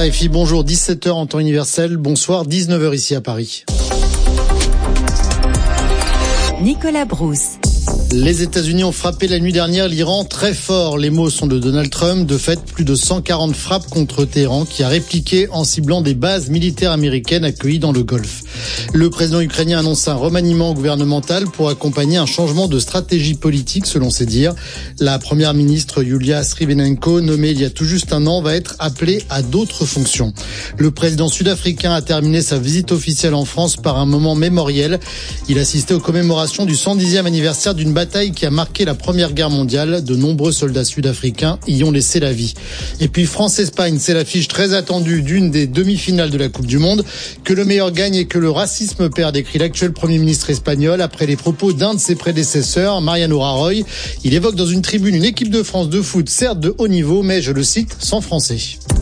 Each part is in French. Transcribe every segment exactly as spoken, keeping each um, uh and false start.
R F I, bonjour, dix-sept heures en temps universel, bonsoir, dix-neuf heures ici à Paris. Nicolas Brousse. Les États-Unis ont frappé la nuit dernière l'Iran très fort. Les mots sont de Donald Trump. De fait, plus de cent quarante frappes contre Téhéran qui a répliqué en ciblant des bases militaires américaines accueillies dans le Golfe. Le président ukrainien annonce un remaniement gouvernemental pour accompagner un changement de stratégie politique, selon ses dires. La première ministre Yulia Srivenenko, nommée il y a tout juste un an, va être appelée à d'autres fonctions. Le président sud-africain a terminé sa visite officielle en France par un moment mémoriel. Il assistait aux commémorations du cent dixième anniversaire d'une bataille qui a marqué la Première Guerre mondiale. De nombreux soldats sud-africains y ont laissé la vie. Et puis France-Espagne, c'est l'affiche très attendue d'une des demi-finales de la Coupe du Monde. Que le meilleur gagne et que le racisme perde, écrit l'actuel Premier ministre espagnol après les propos d'un de ses prédécesseurs, Mariano Rajoy. Il évoque dans une tribune une équipe de France de foot, certes de haut niveau, mais je le cite, sans français.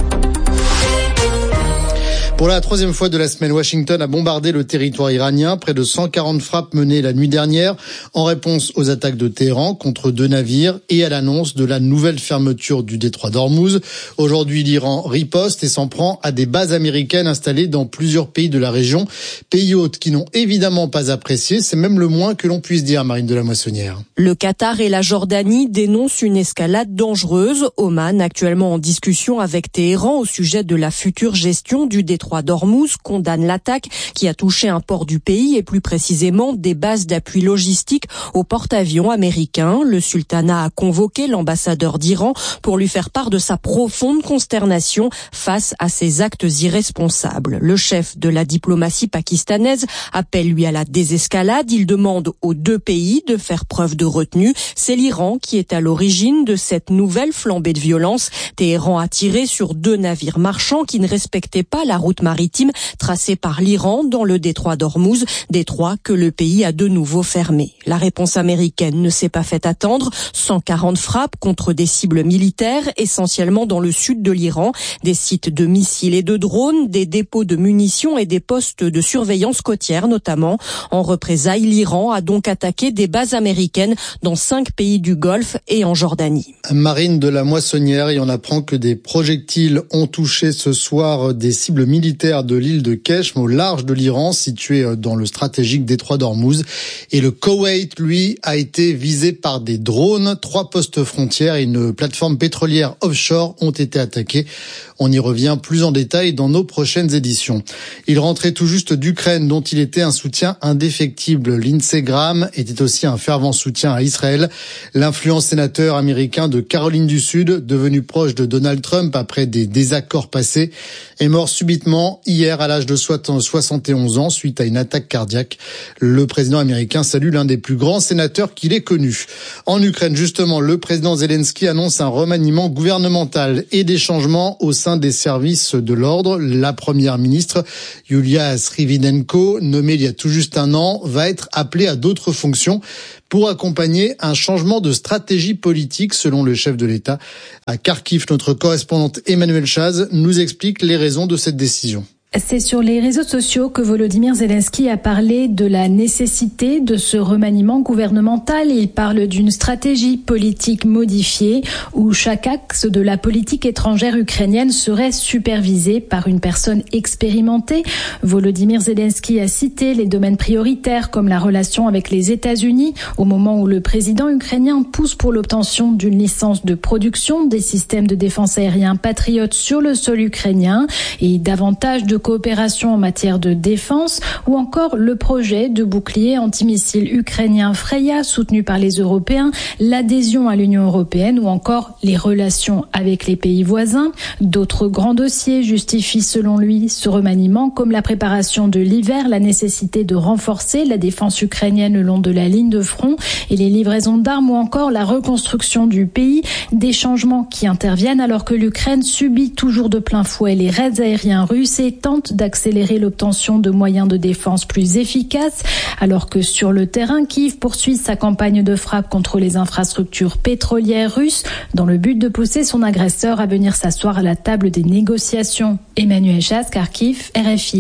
Pour la troisième fois de la semaine, Washington a bombardé le territoire iranien. Près de cent quarante frappes menées la nuit dernière en réponse aux attaques de Téhéran contre deux navires et à l'annonce de la nouvelle fermeture du détroit d'Ormuz. Aujourd'hui, l'Iran riposte et s'en prend à des bases américaines installées dans plusieurs pays de la région. Pays hôtes qui n'ont évidemment pas apprécié. C'est même le moins que l'on puisse dire, Marine de la Moissonnière. Le Qatar et la Jordanie dénoncent une escalade dangereuse. Oman, actuellement en discussion avec Téhéran au sujet de la future gestion du détroit d'Ormuz, condamne l'attaque qui a touché un port du pays et plus précisément des bases d'appui logistique au porte-avions américain. Le sultanat a convoqué l'ambassadeur d'Iran pour lui faire part de sa profonde consternation face à ces actes irresponsables. Le chef de la diplomatie pakistanaise appelle lui à la désescalade. Il demande aux deux pays de faire preuve de retenue. C'est l'Iran qui est à l'origine de cette nouvelle flambée de violence. Téhéran a tiré sur deux navires marchands qui ne respectaient pas la route maritime tracée par l'Iran dans le détroit d'Ormuz, détroit que le pays a de nouveau fermé. La réponse américaine ne s'est pas fait attendre. cent quarante frappes contre des cibles militaires, essentiellement dans le sud de l'Iran, des sites de missiles et de drones, des dépôts de munitions et des postes de surveillance côtière notamment. En représailles, l'Iran a donc attaqué des bases américaines dans cinq pays du Golfe et en Jordanie. Marine de la Moissonnière, et on apprend que des projectiles ont touché ce soir des cibles militaires de l'île de Keshm au large de l'Iran, situé dans le stratégique détroit d'Ormuz. Et le Koweït, lui, a été visé par des drones. Trois postes frontières et une plateforme pétrolière offshore ont été attaqués. On y revient plus en détail dans nos prochaines éditions. Il rentrait tout juste d'Ukraine, dont il était un soutien indéfectible. Lindsey Graham était aussi un fervent soutien à Israël. L'influent sénateur américain de Caroline du Sud, devenu proche de Donald Trump après des désaccords passés, est mort subitement hier à l'âge de soixante et onze ans suite à une attaque cardiaque. Le président américain salue l'un des plus grands sénateurs qu'il ait connu. En Ukraine, justement, le président Zelensky annonce un remaniement gouvernemental et des changements au sein des services de l'ordre. La première ministre, Yulia Srivenenko, nommée il y a tout juste un an, va être appelée à d'autres fonctions pour accompagner un changement de stratégie politique, selon le chef de l'État. À Kharkiv, notre correspondante Emmanuelle Chaz nous explique les raisons de cette décision. C'est sur les réseaux sociaux que Volodymyr Zelensky a parlé de la nécessité de ce remaniement gouvernemental. Il parle d'une stratégie politique modifiée où chaque axe de la politique étrangère ukrainienne serait supervisé par une personne expérimentée. Volodymyr Zelensky a cité les domaines prioritaires comme la relation avec les États-Unis au moment où le président ukrainien pousse pour l'obtention d'une licence de production des systèmes de défense aérien Patriot sur le sol ukrainien et davantage de coopération en matière de défense ou encore le projet de bouclier antimissile ukrainien Freya soutenu par les Européens, l'adhésion à l'Union européenne ou encore les relations avec les pays voisins. D'autres grands dossiers justifient selon lui ce remaniement comme la préparation de l'hiver, la nécessité de renforcer la défense ukrainienne le long de la ligne de front et les livraisons d'armes ou encore la reconstruction du pays, des changements qui interviennent alors que l'Ukraine subit toujours de plein fouet les raids aériens russes et tente d'accélérer l'obtention de moyens de défense plus efficaces, alors que sur le terrain, Kiev poursuit sa campagne de frappe contre les infrastructures pétrolières russes dans le but de pousser son agresseur à venir s'asseoir à la table des négociations. Emmanuelle Chaz, Kharkiv, R F I.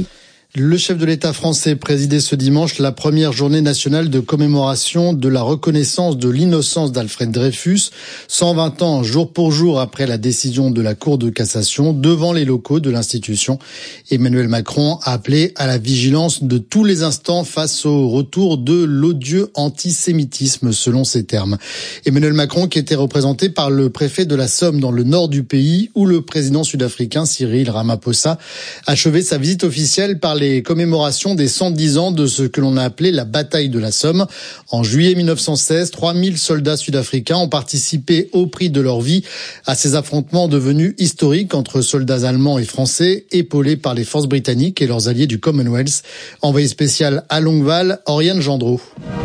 Le chef de l'État français présidait ce dimanche la première journée nationale de commémoration de la reconnaissance de l'innocence d'Alfred Dreyfus, cent vingt ans jour pour jour après la décision de la Cour de cassation devant les locaux de l'institution. Emmanuel Macron a appelé à la vigilance de tous les instants face au retour de l'odieux antisémitisme, selon ses termes. Emmanuel Macron qui était représenté par le préfet de la Somme dans le nord du pays, où le président sud-africain Cyril Ramaphosa achevait sa visite officielle par les commémorations des cent dix ans de ce que l'on a appelé la bataille de la Somme. En juillet mille neuf cent seize, trois mille soldats sud-africains ont participé au prix de leur vie à ces affrontements devenus historiques entre soldats allemands et français, épaulés par les forces britanniques et leurs alliés du Commonwealth. Envoyé spécial à Longueval, Oriane Gendreau.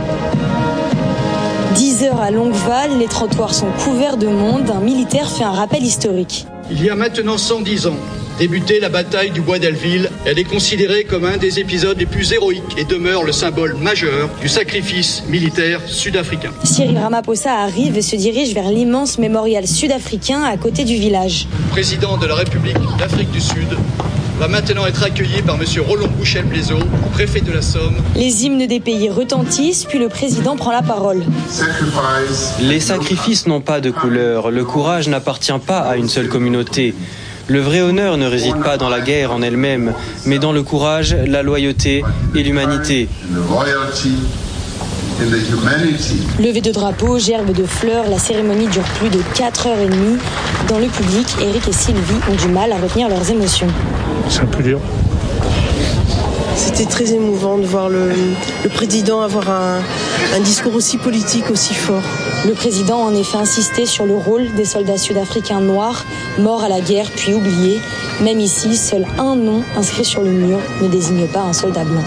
dix heures à Longueval, les trottoirs sont couverts de monde. Un militaire fait un rappel historique. Il y a maintenant cent dix ans, débutait la bataille du Bois d'Alleville. Elle est considérée comme un des épisodes les plus héroïques et demeure le symbole majeur du sacrifice militaire sud-africain. Cyril Ramaphosa arrive et se dirige vers l'immense mémorial sud-africain à côté du village. Le président de la République d'Afrique du Sud va maintenant être accueilli par M. Roland Bouchel-Blaiseau, préfet de la Somme. Les hymnes des pays retentissent, puis le président prend la parole. Les sacrifices n'ont pas de couleur. Le courage n'appartient pas à une seule communauté. Le vrai honneur ne réside pas dans la guerre en elle-même, mais dans le courage, la loyauté et l'humanité. Levée de drapeau, gerbe de fleurs, la cérémonie dure plus de quatre heures trente. Dans le public, Eric et Sylvie ont du mal à retenir leurs émotions. C'est un peu dur. C'était très émouvant de voir le, le président avoir un, un discours aussi politique, aussi fort. Le président a en effet insisté sur le rôle des soldats sud-africains noirs, morts à la guerre puis oubliés. Même ici, seul un nom inscrit sur le mur ne désigne pas un soldat blanc.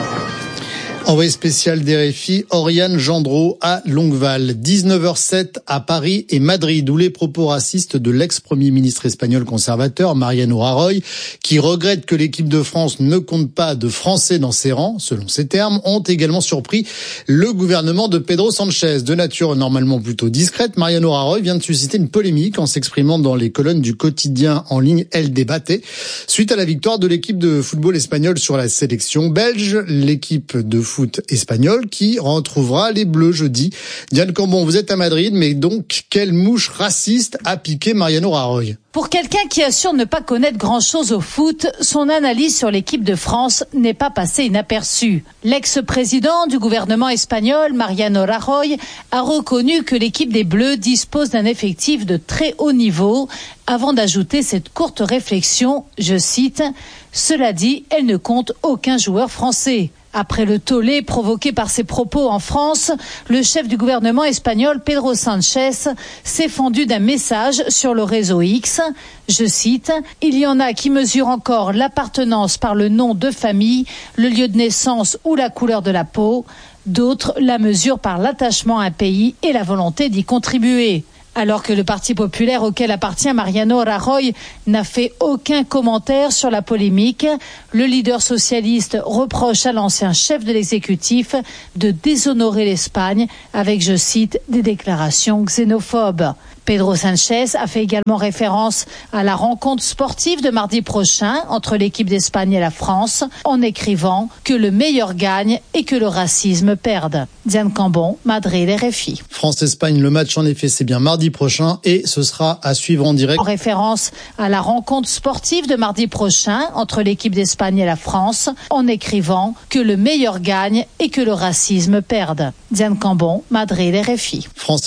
Envoyé spécial d'R F I, Oriane Gendreau à Longueval. dix-neuf heures sept à Paris et Madrid, où les propos racistes de l'ex-premier ministre espagnol conservateur, Mariano Rajoy, qui regrette que l'équipe de France ne compte pas de Français dans ses rangs, selon ses termes, ont également surpris le gouvernement de Pedro Sánchez. De nature normalement plutôt discrète, Mariano Rajoy vient de susciter une polémique en s'exprimant dans les colonnes du quotidien en ligne El Debate. Suite à la victoire de l'équipe de football espagnole sur la sélection belge, l'équipe de foot espagnol qui retrouvera les Bleus jeudi. Diane Cambon, vous êtes à Madrid, mais donc quelle mouche raciste a piqué Mariano Rajoy? Pour quelqu'un qui assure ne pas connaître grand-chose au foot, son analyse sur l'équipe de France n'est pas passée inaperçue. L'ex-président du gouvernement espagnol, Mariano Rajoy, a reconnu que l'équipe des Bleus dispose d'un effectif de très haut niveau, avant d'ajouter cette courte réflexion, je cite, « Cela dit, elle ne compte aucun joueur français ». Après le tollé provoqué par ses propos en France, le chef du gouvernement espagnol, Pedro Sánchez, s'est fendu d'un message sur le réseau X. Je cite, « Il y en a qui mesurent encore l'appartenance par le nom de famille, le lieu de naissance ou la couleur de la peau. D'autres la mesurent par l'attachement à un pays et la volonté d'y contribuer. » Alors que le Parti populaire auquel appartient Mariano Rajoy n'a fait aucun commentaire sur la polémique, le leader socialiste reproche à l'ancien chef de l'exécutif de déshonorer l'Espagne avec, je cite, des déclarations xénophobes. Pedro Sánchez a fait également référence à la rencontre sportive de mardi prochain entre l'équipe d'Espagne et la France en écrivant que le meilleur gagne et que le racisme perde. Diane Cambon, Madrid, R F I. France-Espagne, le match en effet c'est bien mardi prochain et ce sera à suivre en direct. En référence à la rencontre sportive de mardi prochain entre l'équipe d'Espagne et la France en écrivant que le meilleur gagne et que le racisme perde. Diane Cambon, Madrid, R F I. France